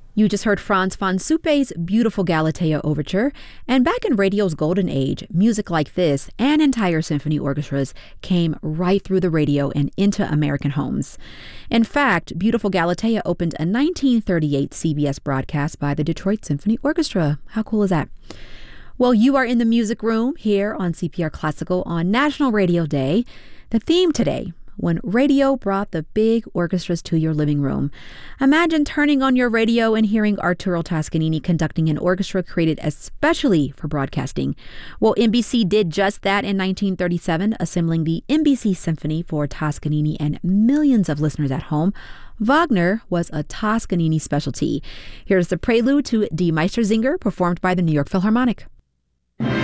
You just heard Franz von Suppe's beautiful Galatea Overture, and back in radio's golden age, music like this and entire symphony orchestras came right through the radio and into American homes. In fact, Beautiful Galatea opened a 1938 CBS broadcast by the Detroit Symphony Orchestra. How cool is that? Well, you are in the music room here on CPR Classical on National Radio Day. The theme today, when radio brought the big orchestras to your living room. Imagine turning on your radio and hearing Arturo Toscanini conducting an orchestra created especially for broadcasting. Well, NBC did just that in 1937, assembling the NBC Symphony for Toscanini and millions of listeners at home. Wagner was a Toscanini specialty. Here's the prelude to Die Meistersinger, performed by the New York Philharmonic.